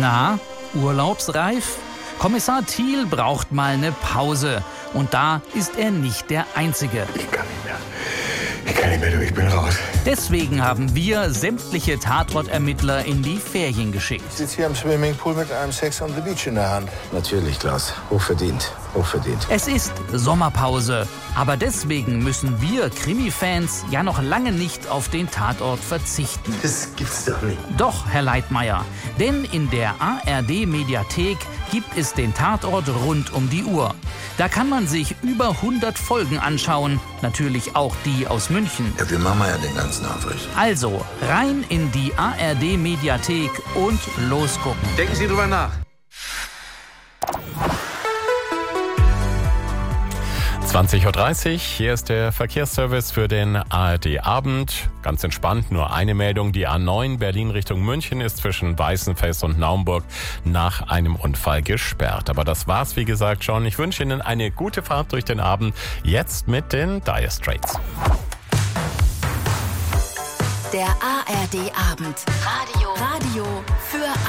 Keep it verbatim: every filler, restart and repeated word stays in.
Na, urlaubsreif? Kommissar Thiel braucht mal eine Pause. Und da ist er nicht der Einzige. Ich kann nicht mehr. Ich kann nicht mehr, du, ich bin raus. Deswegen haben wir sämtliche Tatortermittler in die Ferien geschickt. Ich sitze hier am Swimmingpool mit einem Sex on the Beach in der Hand. Natürlich, Klaus. Hochverdient. Hochverdient. Es ist Sommerpause. Aber deswegen müssen wir Krimi-Fans ja noch lange nicht auf den Tatort verzichten. Das gibt's doch nicht. Doch, Herr Leitmayr. Denn in der A R D-Mediathek gibt es den Tatort rund um die Uhr. Da kann man sich über hundert Folgen anschauen. Natürlich auch die aus München. Ja, wir machen ja den ganzen Aufriss. Also rein in die A R D-Mediathek und losgucken. Denken Sie drüber nach. zwanzig Uhr dreißig, hier ist der Verkehrsservice für den A R D-Abend. Ganz entspannt, nur eine Meldung. Die A neun Berlin Richtung München ist zwischen Weißenfels und Naumburg nach einem Unfall gesperrt. Aber das war's, wie gesagt, schon. Ich wünsche Ihnen eine gute Fahrt durch den Abend. Jetzt mit den Dire Straits. Der A R D-Abend. Radio. Radio für